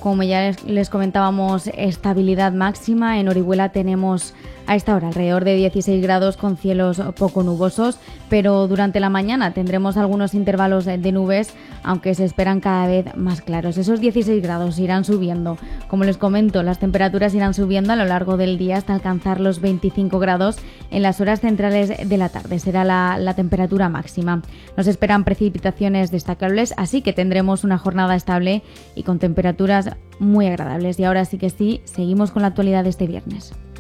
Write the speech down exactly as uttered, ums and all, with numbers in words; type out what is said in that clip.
Como ya les, les comentábamos, estabilidad máxima. En Orihuela tenemos a esta hora alrededor de dieciséis grados con cielos poco nubosos, pero durante la mañana tendremos algunos intervalos de, de nubes, aunque se esperan cada vez más claros. Esos dieciséis grados irán subiendo. Como les comento, las temperaturas irán subiendo a lo largo del día hasta alcanzar los veinticinco grados en las horas centrales de la tarde. Será la, la temperatura máxima. Nos esperan precipitaciones destacables, así que tendremos una jornada estable y con temperaturas muy agradables. Y ahora sí que sí, seguimos con la actualidad de este viernes.